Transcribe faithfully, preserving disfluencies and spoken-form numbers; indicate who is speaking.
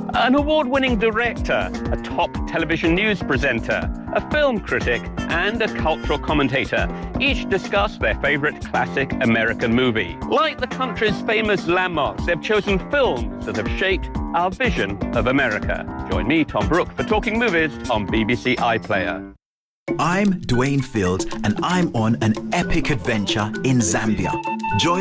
Speaker 1: An award-winning director, a top television news presenter, a film critic, and a cultural commentator each discuss their favorite classic American movie. Like the country's famous landmarks, they've chosen films that have shaped our vision of America. Join me, Tom Brooke, for Talking Movies on B B C iPlayer.
Speaker 2: I'm Dwayne Fields, and I'm on an epic adventure in Zambia. Join